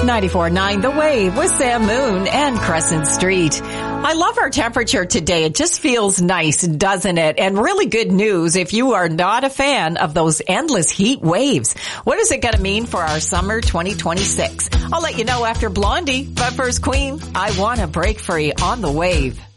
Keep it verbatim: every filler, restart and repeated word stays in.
ninety-four point nine The Wave with Sam Moon and Crescent Street. I love our temperature today. It just feels nice, doesn't it? And really good news if you are not a fan of those endless heat waves. What is it going to mean for our summer twenty twenty-six? I'll let you know after Blondie. But first, Queen, I Want to Break Free on The Wave.